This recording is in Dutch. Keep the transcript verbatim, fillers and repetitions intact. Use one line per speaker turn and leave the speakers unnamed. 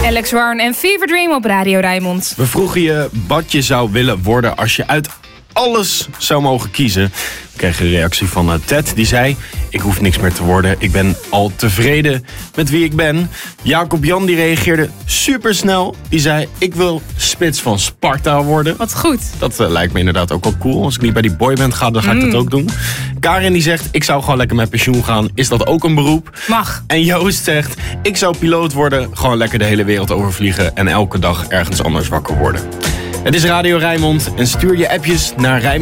Alex Warren en Fever Dream op Radio Rijnmond.
We vroegen je wat je zou willen worden als je uit alles zou mogen kiezen. We kregen een reactie van uh, Ted, die zei: ik hoef niks meer te worden, ik ben al tevreden met wie ik ben. Jacob Jan die reageerde supersnel. Die zei: ik wil spits van Sparta worden.
Wat goed.
Dat uh, lijkt me inderdaad ook wel cool. Als ik niet bij die boyband ga, dan ga ik
Mm.
dat ook doen. Karin die zegt: ik zou gewoon lekker met pensioen gaan. Is dat ook een beroep?
Mag.
En Joost zegt: ik zou piloot worden, gewoon lekker de hele wereld overvliegen en elke dag ergens anders wakker worden. Het is Radio Rijnmond en stuur je appjes naar Rijnmond.